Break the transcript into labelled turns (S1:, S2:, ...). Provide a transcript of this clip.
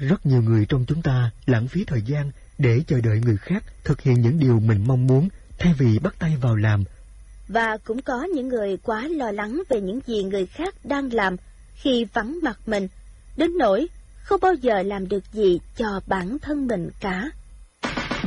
S1: Rất nhiều người trong chúng ta lãng phí thời gian để chờ đợi người khác thực hiện những điều mình mong muốn thay vì bắt tay vào làm.
S2: Và cũng có những người quá lo lắng về những gì người khác đang làm khi vắng mặt mình, đến nỗi không bao giờ làm được gì cho bản thân mình cả.